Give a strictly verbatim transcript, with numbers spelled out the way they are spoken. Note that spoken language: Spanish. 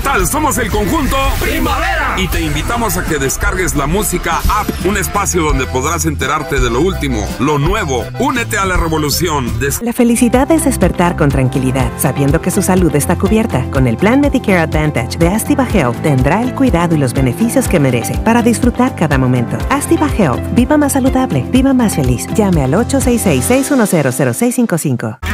tal? Somos el conjunto Primavera y te invitamos a que descargues la música app, un espacio donde podrás enterarte de lo último, lo nuevo. Únete a la revolución. Des- La felicidad es despertar con tranquilidad, sabiendo que su salud está cubierta. Con el plan Medicare Advantage de Activa Health tendrá el cuidado y los beneficios que merece para disfrutar cada momento. Activa Health. Viva más saludable. Viva más feliz. Llame al ocho seis seis, seis uno cero, cero seis cinco cinco.